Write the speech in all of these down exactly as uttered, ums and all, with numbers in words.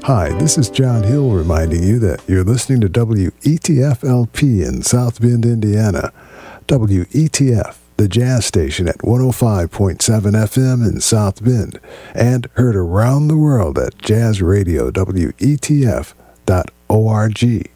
Hi, this is John Hill reminding you that you're listening to W E T F L P in South Bend, Indiana. W E T F, the jazz station at one oh five point seven F M in South Bend, and heard around the world at jazz radio W E T F dot org.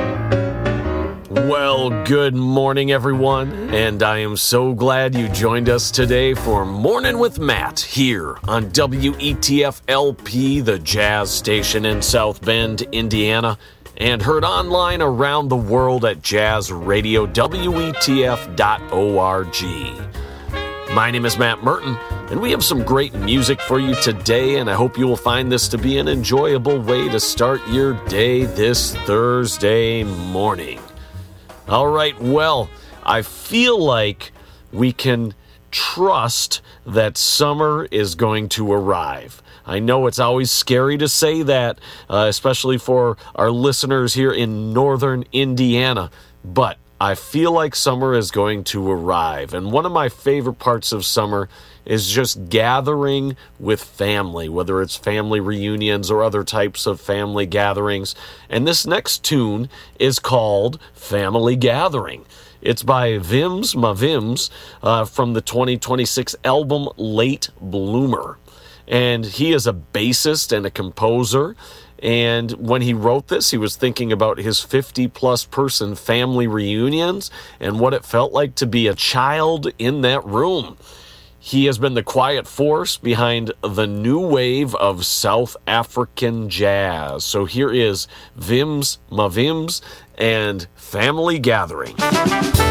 Well, good morning, everyone, and I am so glad you joined us today for Morning with Matt here on W E T F L P, the jazz station in South Bend, Indiana, and heard online around the world at jazz radio W E T F dot org. My name is Matt Merton, and we have some great music for you today, and I hope you will find this to be an enjoyable way to start your day this Thursday morning. All right, well, I feel like we can trust that summer is going to arrive. I know it's always scary to say that, uh, especially for our listeners here in northern Indiana, but I feel like summer is going to arrive. And one of my favorite parts of summer is just gathering with family, whether it's family reunions or other types of family gatherings. And this next tune is called Family Gathering. It's by Vims Ma Vims uh, from the twenty twenty-six album Late Bloomer. And he is a bassist and a composer. And when he wrote this, he was thinking about his fifty-plus person family reunions and what it felt like to be a child in that room. He has been the quiet force behind the new wave of South African jazz. So here is Vims Ma Vims and Family Gathering.